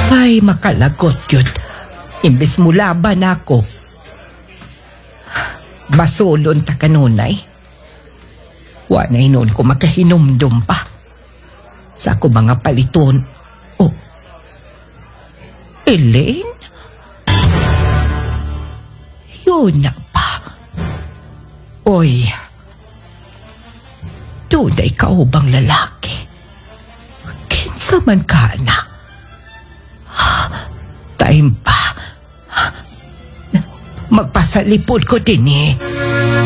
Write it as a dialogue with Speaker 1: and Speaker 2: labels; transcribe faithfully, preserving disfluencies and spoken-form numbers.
Speaker 1: Ay, makalagot yun. Imbes mo laban ako. Basulon ta kanunay. Wanay noon ko makahinumdum pa. Sa ako mga paliton. Oh. Elaine? Yun na pa. Oy. Tunay ka ubang lalaki. Kinsa man ka na. Time pa. Magpasalipod ko din eh.